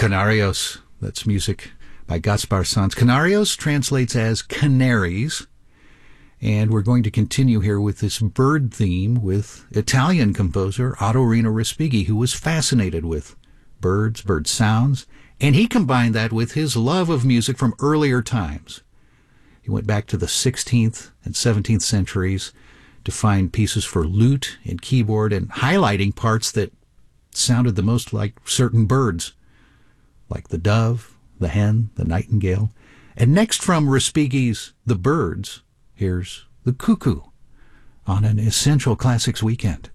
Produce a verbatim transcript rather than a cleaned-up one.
Canarios, that's music by Gaspar Sanz. Canarios translates as canaries, and we're going to continue here with this bird theme with Italian composer Ottorino Respighi, who was fascinated with birds, bird sounds, and he combined that with his love of music from earlier times. He went back to the sixteenth and seventeenth centuries to find pieces for lute and keyboard and highlighting parts that sounded the most like certain birds, like the dove, the hen, the nightingale. And next from Respighi's The Birds, here's the cuckoo on an Essential Classics weekend.